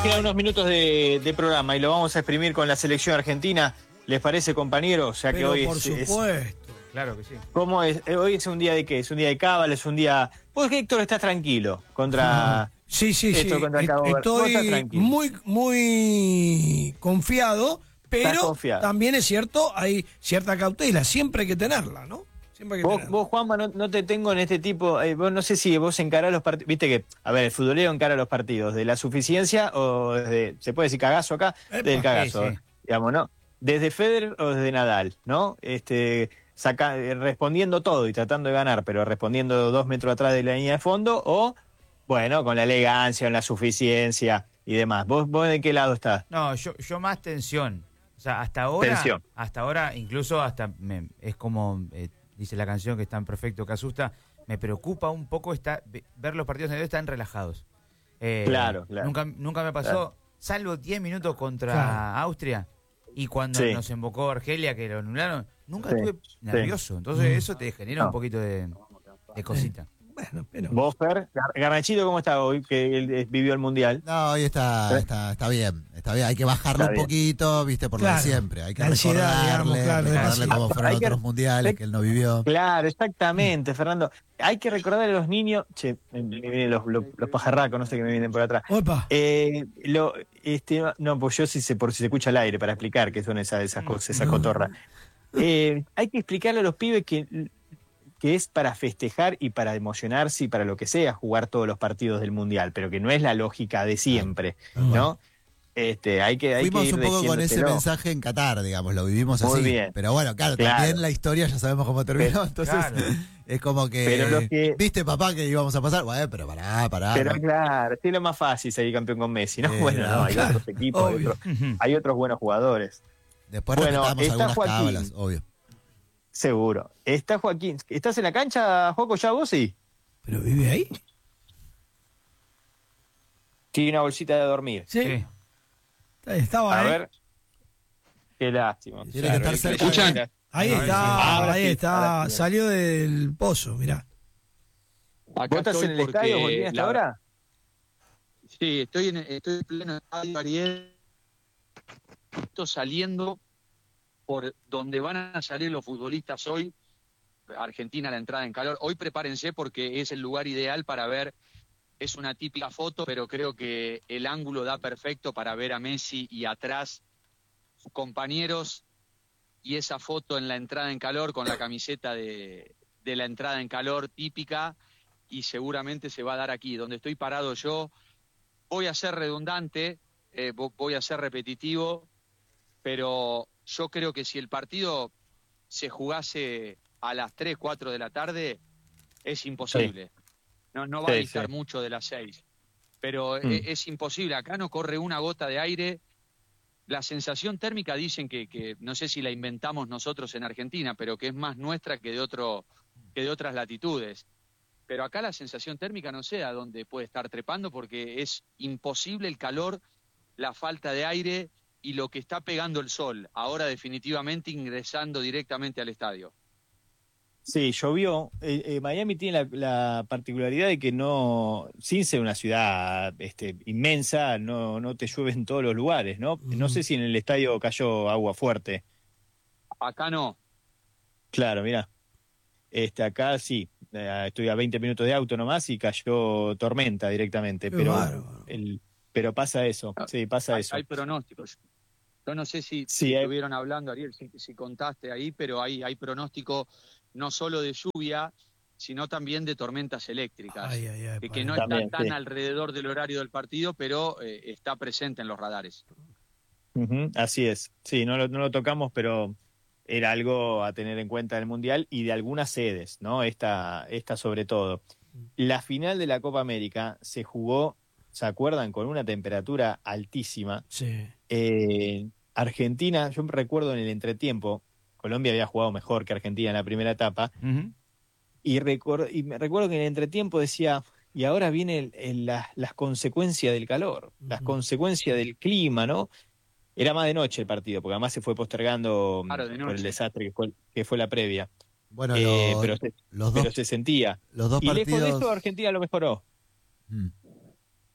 quedan unos minutos de programa y lo vamos a exprimir con la selección argentina. ¿Les parece, compañero? O sea que Pero hoy por supuesto. Claro que sí. ¿Cómo es? Hoy es un día de qué? Es un día de cábala, es un día. Vos, Héctor, estás tranquilo contra. Sí. Contra Cabo Verde. Vos estás Estoy tranquilo. muy confiado, Estás pero confiado. también es cierto, hay cierta cautela. Siempre hay que tenerla, ¿no? Siempre hay que tenerla. Vos, Juanma, no te tengo en este tipo. Vos no sé si vos encarás los partidos. Viste que, a ver, el futbolero encara los partidos de la suficiencia o desde. ¿Se puede decir cagazo acá? Epa, Del cagazo. sí. Digamos, ¿no? Desde Federer o desde Nadal, ¿no? Respondiendo todo y tratando de ganar, pero respondiendo 2 metros atrás de la línea de fondo, o, bueno, con la elegancia, con la suficiencia y demás. ¿Vos de qué lado estás? No, yo más tensión. O sea, hasta ahora, incluso es como dice la canción que es tan perfecto que asusta, me preocupa un poco ver los partidos en el están relajados. Claro. Nunca me pasó, Claro. salvo 10 minutos contra Austria y cuando Sí. nos invocó Argelia, que lo anularon, nunca Sí, estuve nervioso. Entonces eso te genera un poquito de cosita. Bueno, pero. ¿Vos, Fer? Garnachito, ¿cómo está hoy? Que él vivió el Mundial. No, hoy está bien. Está bien. Hay que bajarlo Está un bien. poquito, viste, por lo Claro. de siempre. Hay que La ansiedad, digamos, claro, recordarle cómo fueron Hay que- otros mundiales que él no vivió. Claro, exactamente, Fernando. Hay que recordar a los niños. Che, me vienen los pajarracos, no sé qué me vienen por atrás. Opa. No, pues yo por si se escucha al aire, para explicar qué son esas cosas, esa cotorra. Hay que explicarle a los pibes que es para festejar y para emocionarse y para lo que sea jugar todos los partidos del Mundial, pero que no es la lógica de siempre, ¿no? Hay que Fuimos ir un poco con ese diciéndoselo. mensaje en Qatar, digamos, lo vivimos Muy así. bien. Pero bueno, claro, Claro. también la historia ya sabemos cómo terminó, Pero- entonces claro. es como que, Pero lo que- viste, papá, que íbamos a pasar. Bueno, pero pará. Pero ¿no? claro, sí, lo más fácil salir campeón con Messi, ¿no? Sí, Bueno, no, hay claro, otros equipos, obvio. hay otros buenos jugadores. Después Bueno, respetamos está algunas Joaquín. cábalas, obvio. Seguro. Está Joaquín. ¿Estás en la cancha, Joco, ya vos sí? ¿Pero vive ahí? Tiene una bolsita de dormir. Sí. Sí. Estaba A ahí. ver. Qué lástima. Tiene que estar cerca. ¿Escuchan? Ahí Ahora está, sí. Ahora ahí sí, está. ahora sí. Salió del pozo, mirá. ¿Vos estás en el estadio, Joaquín, hasta ahora? Sí, estoy en pleno estadio, Ariel. Estoy saliendo por donde van a salir los futbolistas hoy. Argentina, la entrada en calor. Hoy prepárense porque es el lugar ideal para ver. Es una típica foto, pero creo que el ángulo da perfecto para ver a Messi y atrás sus compañeros y esa foto en la entrada en calor con la camiseta de la entrada en calor típica y seguramente se va a dar aquí. Donde estoy parado yo, voy a ser redundante, voy a ser repetitivo, pero yo creo que si el partido se jugase a las 3, 4 de la tarde, es imposible. No va a dictar mucho de las 6, pero es imposible. Acá no corre una gota de aire. La sensación térmica dicen que no sé si la inventamos nosotros en Argentina, pero que es más nuestra que de otras latitudes. Pero acá la sensación térmica no sé a dónde puede estar trepando porque es imposible el calor, la falta de aire y lo que está pegando el sol, ahora definitivamente ingresando directamente al estadio. Sí, llovió. Miami tiene la particularidad de que no, sin ser una ciudad inmensa, no te llueve en todos los lugares, ¿no? No sé si en el estadio cayó agua fuerte. Acá no. Claro, mirá. Acá sí, estoy a 20 minutos de auto nomás y cayó tormenta directamente, Qué pero bárbaro. pero pasa eso, sí, pasa eso. Hay pronósticos. Yo no sé si Sí, estuvieron hablando, Ariel, si contaste ahí, pero hay pronóstico no solo de lluvia, sino también de tormentas eléctricas, Ay, que no También, está tan sí. alrededor del horario del partido, pero está presente en los radares. Ujú, así es. Sí, no lo tocamos, pero era algo a tener en cuenta del Mundial y de algunas sedes, ¿no? Esta sobre todo. La final de la Copa América se jugó, ¿se acuerdan? Con una temperatura altísima. Sí. Argentina, yo me recuerdo en el entretiempo, Colombia había jugado mejor que Argentina en la primera etapa, y me recuerdo que en el entretiempo decía, y ahora vienen las consecuencias del calor, las consecuencias del clima, ¿no? Era más de noche el partido, porque además se fue postergando Claro, de por noche. el desastre que fue la previa. Bueno, Pero los pero dos, se sentía. los dos Y lejos de partidos. eso, Argentina lo mejoró. Mm.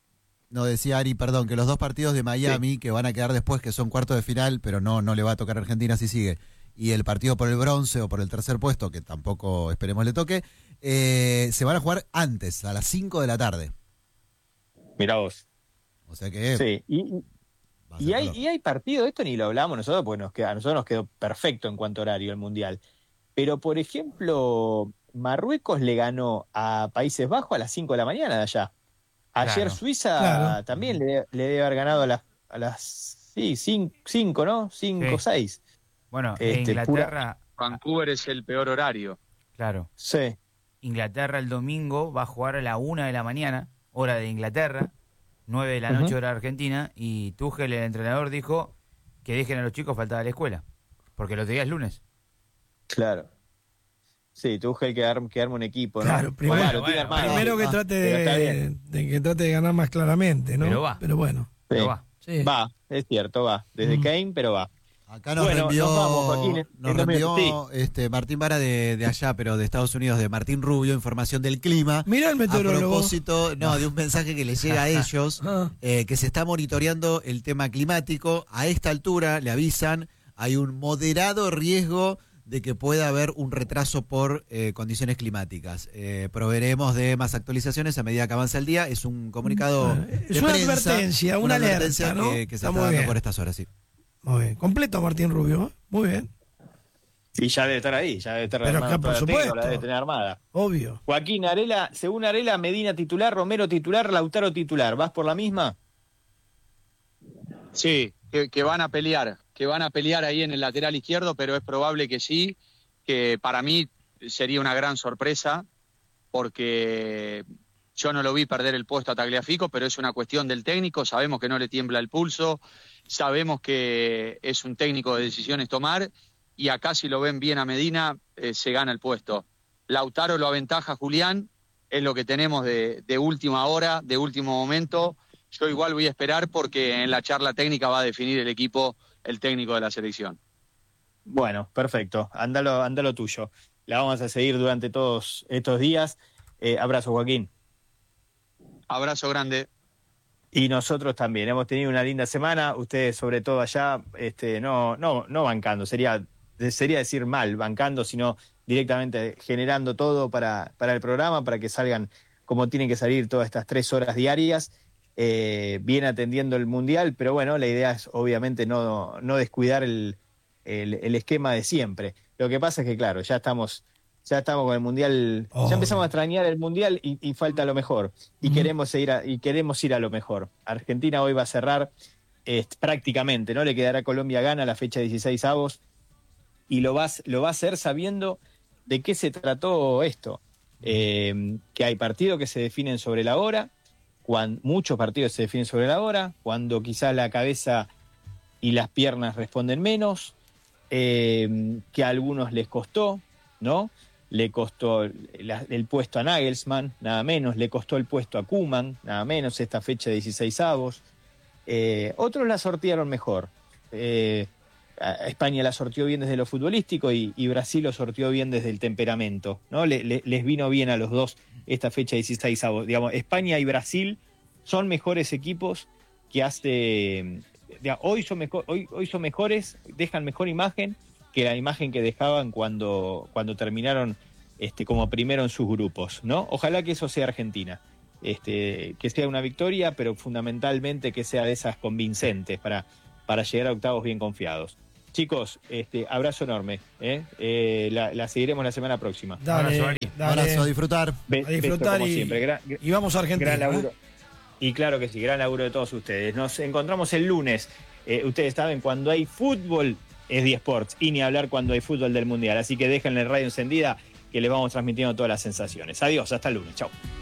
No, decía Ari, perdón, que los 2 partidos de Miami que van a quedar después, que son cuartos de final, pero no le va a tocar a Argentina si sigue, y el partido por el bronce o por el tercer puesto, que tampoco esperemos le toque, se van a jugar antes, a las 5 de la tarde. Mirá vos. O sea que... Sí, y hay partido, esto ni lo hablamos nosotros, porque a nosotros nos quedó perfecto en cuanto a horario el Mundial. Pero, por ejemplo, Marruecos le ganó a Países Bajos a las 5 de la mañana de allá. Ayer Suiza también le debe haber ganado a las 5, ¿no? 5, 6. Bueno, Inglaterra... Vancouver es el peor horario. Claro. Sí. Inglaterra el domingo va a jugar a la 1 de la mañana, hora de Inglaterra, 9 de la noche, hora de Argentina, y Tuchel, el entrenador, dijo que dejen a los chicos faltar a la escuela, porque el otro día es lunes. Claro. Sí, Tuchel que arme un equipo, ¿no? Claro, primero que trate de ganar más claramente, ¿no? Pero bueno. Sí. Pero va. Sí. Va, es cierto, va. Desde Kane, pero va. Acá nos reenvió, nos vamos, Joaquín, Martín Vara de allá, pero de Estados Unidos, de Martín Rubio, información del clima. Mirá el meteorólogo. A propósito, de un mensaje que les llega a ellos, que se está monitoreando el tema climático. A esta altura, le avisan, hay un moderado riesgo de que pueda haber un retraso por condiciones climáticas. Proveeremos de más actualizaciones a medida que avanza el día. Es un comunicado es una advertencia, una alerta, ¿no? que se está dando por estas horas, sí. Muy bien. Completo Martín Rubio, muy bien. Y ya debe estar ahí, ya debe estar pero armada, por supuesto, la debe tener armada. Obvio. Joaquín Arela, según Arela, Medina titular, Romero titular, Lautaro titular. ¿Vas por la misma? Sí, que van a pelear ahí en el lateral izquierdo, pero es probable que sí, que para mí sería una gran sorpresa, porque yo no lo vi perder el puesto a Tagliafico, pero es una cuestión del técnico, sabemos que no le tiembla el pulso, sabemos que es un técnico de decisiones tomar, y acá si lo ven bien a Medina, se gana el puesto. Lautaro lo aventaja Julián, es lo que tenemos de última hora, de último momento. Yo igual voy a esperar porque en la charla técnica va a definir el equipo el técnico de la selección. Bueno, perfecto. Ándalo tuyo. La vamos a seguir durante todos estos días. Abrazo, Joaquín. Abrazo grande. Y nosotros también. Hemos tenido una linda semana. Ustedes, sobre todo allá, no bancando. Sería decir mal bancando, sino directamente generando todo para el programa, para que salgan como tienen que salir todas estas 3 horas diarias. Bien atendiendo el Mundial, pero bueno, la idea es obviamente no descuidar el esquema de siempre. Lo que pasa es que, claro, ya estamos con el Mundial, ya empezamos a extrañar el Mundial y falta lo mejor. Y queremos ir a lo mejor. Argentina hoy va a cerrar prácticamente, ¿no? Le quedará Colombia gana la fecha 16avos y lo va a hacer sabiendo de qué se trató esto. Que hay partidos que se definen sobre la hora, muchos partidos se definen sobre la hora, cuando quizás la cabeza y las piernas responden menos, que a algunos les costó, ¿no? Le costó el puesto a Nagelsmann, nada menos, le costó el puesto a Koeman, nada menos, esta fecha de 16avos. Otros la sortearon mejor. España la sorteó bien desde lo futbolístico y Brasil lo sorteó bien desde el temperamento, ¿no? Les vino bien a los dos esta fecha de 16avos. Digamos, España y Brasil son mejores equipos que hoy son mejores, dejan mejor imagen que la imagen que dejaban cuando terminaron como primero en sus grupos, ¿no? Ojalá que eso sea Argentina, que sea una victoria, pero fundamentalmente que sea de esas convincentes para llegar a octavos bien confiados. Chicos, abrazo enorme. La seguiremos la semana próxima. Dale, abrazo, a disfrutar. A disfrutar como siempre. Y vamos a Argentina. Gran laburo. Y claro que sí, gran laburo de todos ustedes. Nos encontramos el lunes. Ustedes saben, cuando hay fútbol es 10 Sports, y ni hablar cuando hay fútbol del Mundial. Así que déjenle el radio encendida, que les vamos transmitiendo todas las sensaciones. Adiós, hasta el lunes. Chau.